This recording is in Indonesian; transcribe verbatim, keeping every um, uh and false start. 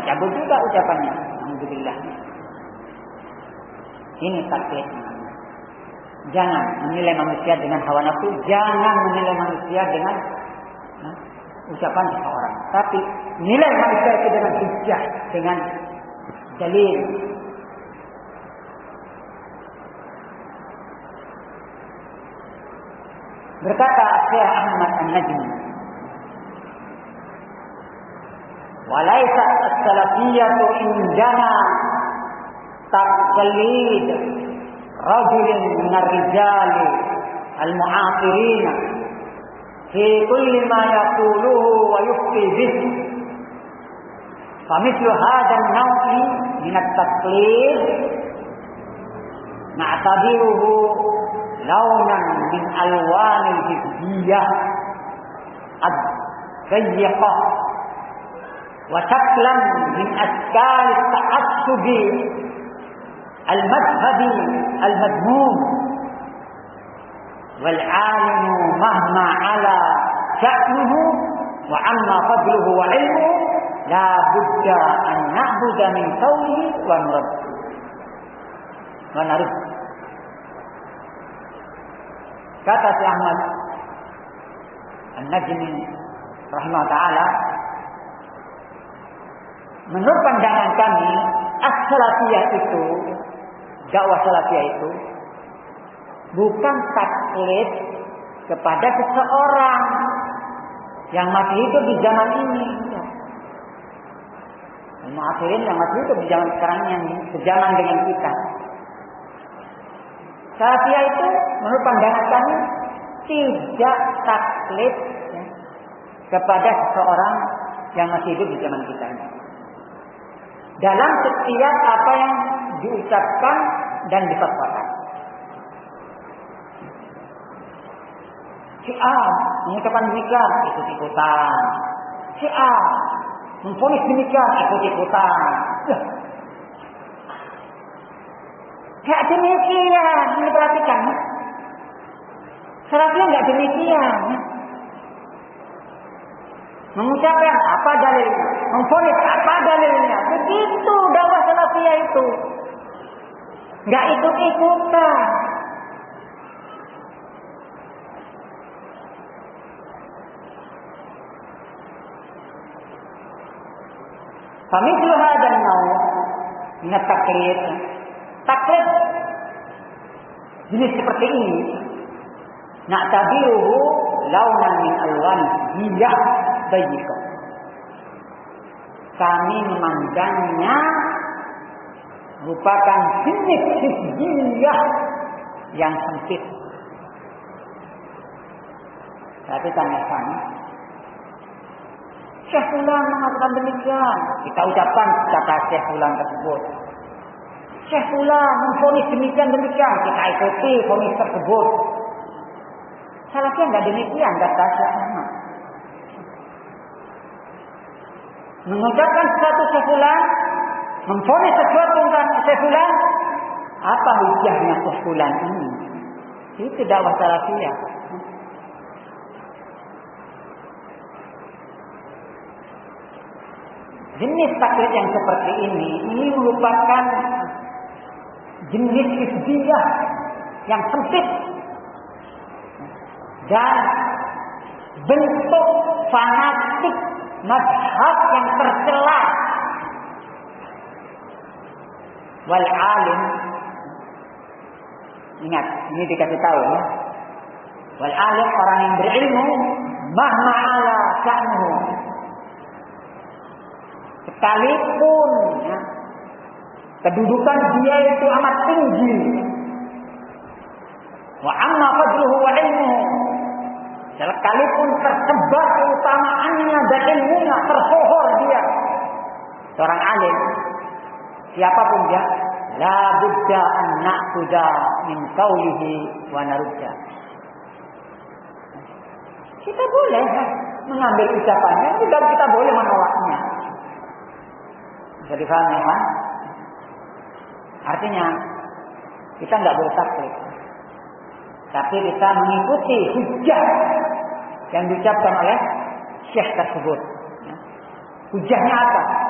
cabut juga ucapannya. Alhamdulillah. Ini taklid. Jangan menilai manusia dengan hawa nafsu, jangan menilai manusia dengan nah, ucapan seseorang. Tapi nilai manusia itu dengan hujjah, dengan dalil. Berkata Syekh Ahmad An-Najmi, "Walaisa as-salafiyyatu indana taqlid rajulin min ar-rijal al-mu'asirin fi kulli ma yaquluhu wa yufti bihi. Famithlu hadha an-naw'i min at-taqlid na'tabiruhu launan min alwanil hizbiyah ad-dayyiqah wa shaklan min ashkal at-ta'assubi al-madhhabi al-madmum wal 'alimu mahma 'ala sha'nuhu wa 'amma fadluhu wa 'ilmuhu la budda an na'budu min qawlihi wa nurad wa narud." Kata Syekh Ahmad An-Najmi rahimahullah ta'ala, menurut pandangan kami, as-salafiyah itu, dakwah salafiyah itu bukan taklid kepada seseorang yang masih hidup di zaman ini. Al-mu'asirin yang masih hidup di zaman sekarang ini, sejaman dengan kita. Salafiyah itu menurut pandangan kami tidak taklid ya, kepada seseorang yang masih hidup di zaman kita ini. Dalam setiap apa yang diucapkan dan difatwakan. Si A mengucapkan demikian, ikut-ikutan. Si A memvonis demikian, ikut-ikutan. Gak demikian, ini perhatikan. Salafiyah gak demikian. Mengucapkan apa dalilnya, memvonis apa dalilnya. Begitu dakwah salafiyah itu. Gak ikut-ikutan. Famithlu hadzal naw' min at-taqlid. Taklid jenis seperti ini, na'tabiruhu launan min alwan hiyah dayyika. Kami memandangnya merupakan jenis hizbiyah yang sempit. Tapi tanya kami, Syekh Fulan mengatakan demikian, kita ucapkan kata Syekh Fulan tersebut. Syekh Fulan memvonis demikian demikian, kita ikuti vonis tersebut. Salafiyah enggak demikian, kata Syekh Ahmad. Mengucapkan sesuatu Syekh Fulan, memvonis sesuatu tentang Syekh Fulan, apa hujahnya Syekh Fulan ini? Itu dakwah salafiyah. Jenis taklid yang seperti ini, ini merupakan jenis hizbiyah yang sempit dan bentuk fanatik mazhab yang tercela. Wal alim, ingat ini dikasih tahu ya. Wal alim, orang yang berilmu, mahma ala sya'nuhu, sekalipun ya, kedudukan dia itu amat tinggi. Wa amma fadluhu wa ilmuhu, sekalipun tersebar keutamaannya dan ilmunya, tersohor dia, seorang alim, siapapun dia, la budda an na'khudha min qawlihi wa narudda. Kita boleh ya, mengambil ucapannya, juga kita boleh menolaknya. Bisa difahami ya? Artinya kita nggak boleh taklid, tapi kita mengikuti hujjah yang diucapkan oleh syekh tersebut. Hujjahnya apa?